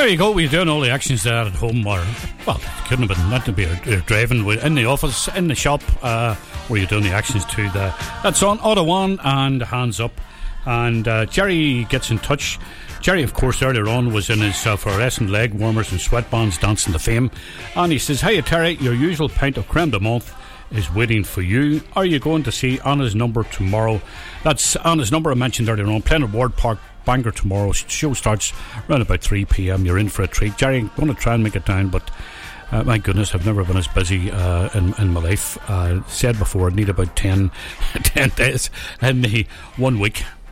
There you go. We're doing all the actions there at home, or well, it couldn't have been meant to be. You're driving in the office, in the shop, where you're doing the actions to the. That's on Auto One and Hands Up. And Jerry gets in touch. Jerry, of course, earlier on was in his fluorescent leg warmers and sweatbands dancing to fame. And he says, "Hiya Terry, your usual pint of creme de menthe is waiting for you. Are you going to see Anna's Number tomorrow?" That's Anna's Number I mentioned earlier on, playing at Ward Park Bangor tomorrow. Show starts around about 3 p.m. You're in for a treat. Jerry, I'm going to try and make it down, but my goodness, I've never been as busy in my life. Said before, I need about 10 days in the 1 week